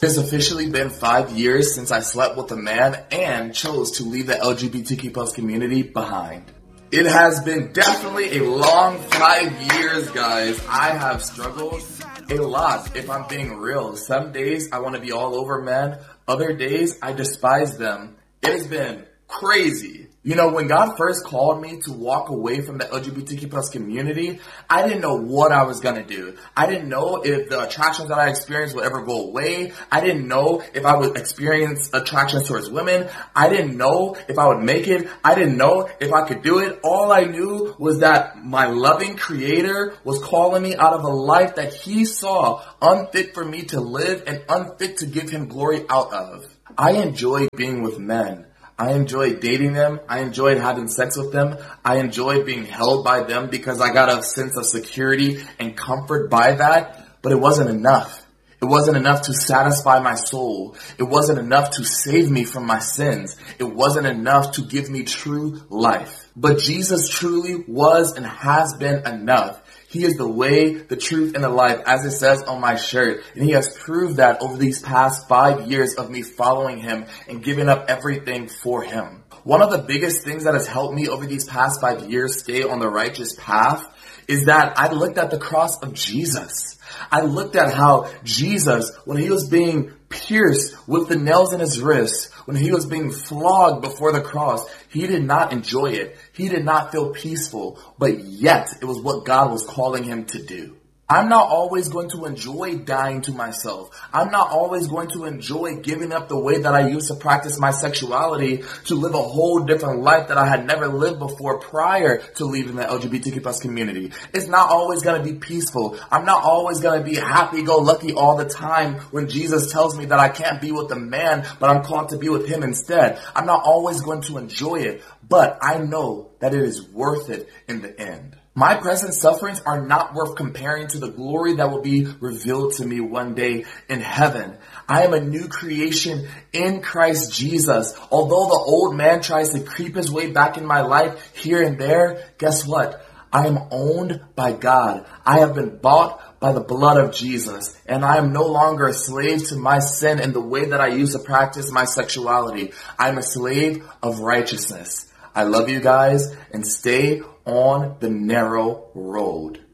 It's officially been 5 years since I slept with a man and chose to leave the LGBTQ plus community behind. It has been definitely a long 5 years, guys. I have struggled a lot, if I'm being real. Some days I want to be all over men. Other days I despise them. It has been crazy. You know, when God first called me to walk away from the LGBTQ plus community, I didn't know what I was going to do. I didn't know if the attractions that I experienced would ever go away. I didn't know if I would experience attractions towards women. I didn't know if I would make it. I didn't know if I could do it. All I knew was that my loving Creator was calling me out of a life that He saw unfit for me to live and unfit to give Him glory out of. I enjoy being with men. I enjoyed dating them. I enjoyed having sex with them. I enjoyed being held by them because I got a sense of security and comfort by that. But it wasn't enough. It wasn't enough to satisfy my soul. It wasn't enough to save me from my sins. It wasn't enough to give me true life. But Jesus truly was and has been enough. He is the way, the truth, and the life, as it says on my shirt. And He has proved that over these past 5 years of me following Him and giving up everything for Him. One of the biggest things that has helped me over these past 5 years stay on the righteous path is that I looked at the cross of Jesus. I looked at how Jesus, when He was being pierced with the nails in His wrists, when He was being flogged before the cross, He did not enjoy it. He did not feel peaceful, but yet it was what God was calling Him to do. I'm not always going to enjoy dying to myself. I'm not always going to enjoy giving up the way that I used to practice my sexuality to live a whole different life that I had never lived before prior to leaving the LGBTQ plus community. It's not always going to be peaceful. I'm not always going to be happy-go-lucky all the time when Jesus tells me that I can't be with a man, but I'm called to be with Him instead. I'm not always going to enjoy it, but I know that it is worth it in the end. My present sufferings are not worth comparing to the glory that will be revealed to me one day in heaven. I am a new creation in Christ Jesus. Although the old man tries to creep his way back in my life here and there, guess what? I am owned by God. I have been bought by the blood of Jesus, and I am no longer a slave to my sin in the way that I used to practice my sexuality. I am a slave of righteousness. I love you guys, and stay on the narrow road.